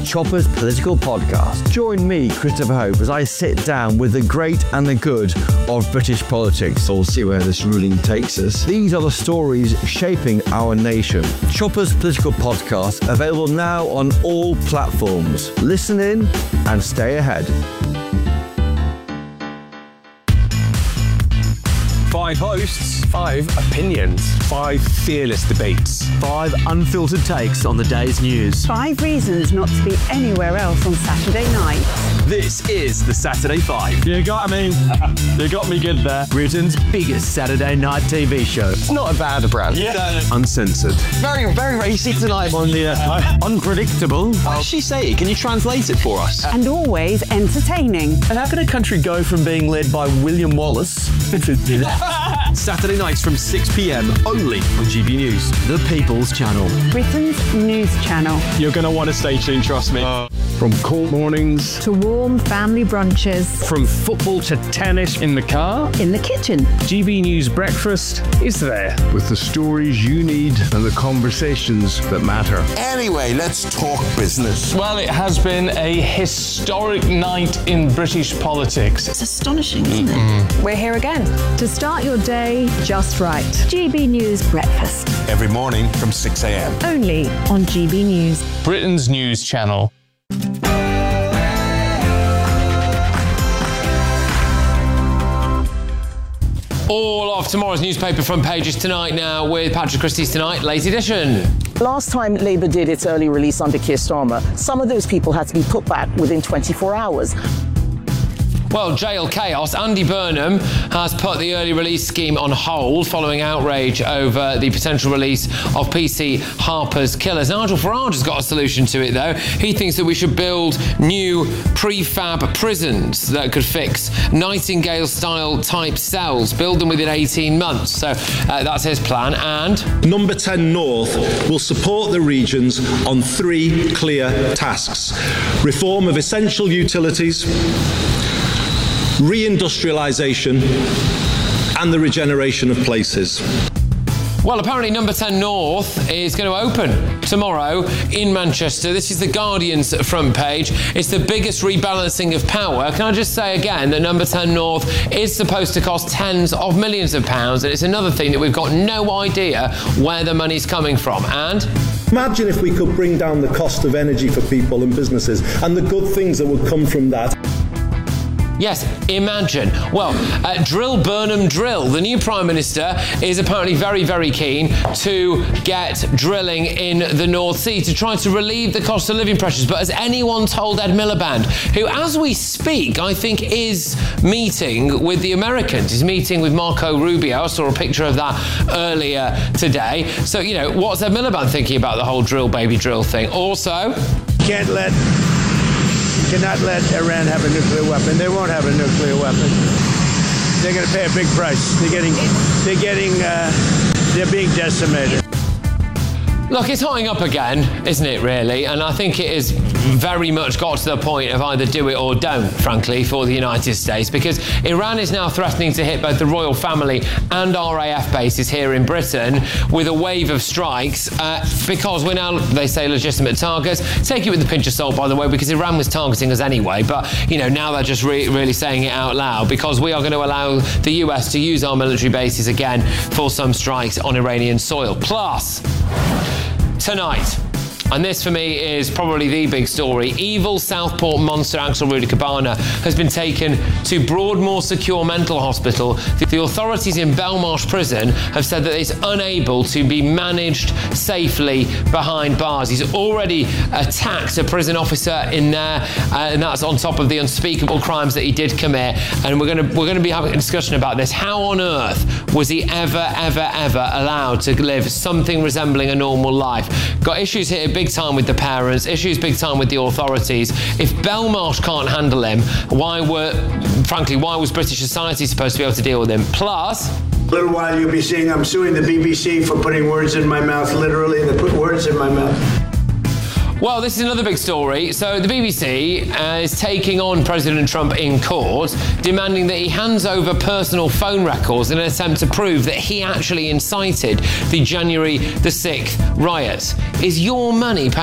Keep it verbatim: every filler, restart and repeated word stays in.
Chopper's Political Podcast. Join me, Christopher Hope, as I sit down with the great and the good of British politics. We'll see where this ruling takes us. These are the stories shaping our nation. Chopper's Political Podcast, available now on all platforms. Listen in and stay ahead. Five hosts, five opinions, five fearless debates, five unfiltered takes on the day's news. Five reasons not to be anywhere else on Saturday night. This is the Saturday Five. You got me. You got me good there. Britain's biggest Saturday night T V show. It's not a bad brand. Yeah. Uncensored. Very, very racy tonight. On the uh, unpredictable. What did she say? Can you translate it for us? And always entertaining. And how can a country go from being led by William Wallace Saturday nights from six p.m. only on G B News, the People's Channel. Britain's news channel. You're going to want to stay tuned, trust me. Uh, From cold mornings to warm family brunches. From football to tennis in the car. In the kitchen. G B News Breakfast is there. With the stories you need and the conversations that matter. Anyway, let's talk business. Well, it has been a historic night in British politics. It's astonishing, isn't mm-hmm. it? We're here again to start your day just right. G B News Breakfast. Every morning from six a.m. Only on G B News. Britain's news channel. All of tomorrow's newspaper front pages tonight now with Patrick Christie's Tonight, late edition. Last time Labour did its early release under Keir Starmer, some of those people had to be put back within twenty-four hours. Well, jail chaos. Andy Burnham has put the early release scheme on hold following outrage over the potential release of P C Harper's killers. Nigel Farage has got a solution to it, though. He thinks that we should build new prefab prisons that could fix Nightingale-style type cells, build them within eighteen months. So uh, that's his plan. And Number ten North will support the regions on three clear tasks. Reform of essential utilities, reindustrialisation and the regeneration of places. Well, apparently Number ten North is going to open tomorrow in Manchester. This is the Guardian's front page. It's the biggest rebalancing of power. Can I just say again that Number ten North is supposed to cost tens of millions of pounds, and it's another thing that we've got no idea where the money's coming from. And imagine if we could bring down the cost of energy for people and businesses and the good things that would come from that. Yes, imagine. Well, uh, drill Burnham drill. The new Prime Minister is apparently very, very keen to get drilling in the North Sea to try to relieve the cost of living pressures. But has anyone told Ed Miliband, who, as we speak, I think is meeting with the Americans, he's meeting with Marco Rubio. I saw a picture of that earlier today. So, you know, what's Ed Miliband thinking about the whole drill, baby, drill thing? Also, can't let... cannot let Iran have a nuclear weapon. They won't have a nuclear weapon. They're going to pay a big price. They're getting, they're getting, uh, they're being decimated. Look, it's hotting up again, isn't it, really? And I think it has very much got to the point of either do it or don't, frankly, for the United States, because Iran is now threatening to hit both the royal family and R A F bases here in Britain with a wave of strikes uh, because we're now, they say, legitimate targets. Take it with a pinch of salt, by the way, because Iran was targeting us anyway. But, you know, now they're just re- really saying it out loud because we are going to allow the U S to use our military bases again for some strikes on Iranian soil. Plus, tonight, and this for me is probably the big story, evil Southport monster Axel Rudy Cabana has been taken to Broadmoor Secure Mental Hospital. The authorities in Belmarsh Prison have said that it's unable to be managed safely behind bars. He's already attacked a prison officer in there, uh, and that's on top of the unspeakable crimes that he did commit. And we're going to we're going to be having a discussion about this. How on earth was he ever, ever, ever allowed to live something resembling a normal life? Got issues here big time with the parents, issues big time with the authorities. If Belmarsh can't handle him, why were, frankly, why was British society supposed to be able to deal with him? Plus, a little while you'll be seeing I'm suing the B B C for putting words in my mouth, literally, they put words in my mouth. Well, this is another big story. So the B B C uh, is taking on President Trump in court, demanding that he hands over personal phone records in an attempt to prove that he actually incited the January the sixth riots. Is your money